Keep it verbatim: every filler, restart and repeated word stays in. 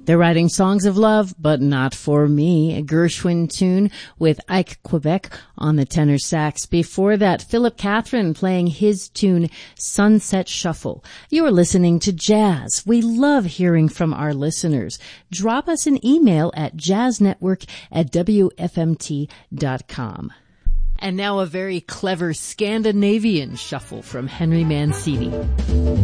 They're writing songs of love, but not for me. A Gershwin tune with Ike Quebec on the tenor sax. Before that, Philip Catherine playing his tune, Sunset Shuffle. You're listening to Jazz. We love hearing from our listeners. Drop us an email at jazznetwork at w f m t dot com. And now a very clever Scandinavian shuffle from Henry Mancini.